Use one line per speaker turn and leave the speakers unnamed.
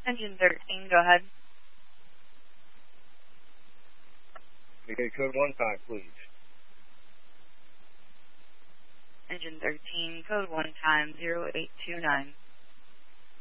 Engine 13, go ahead.
Okay, code 1 time, please.
Engine 13, code 1 time, 0829.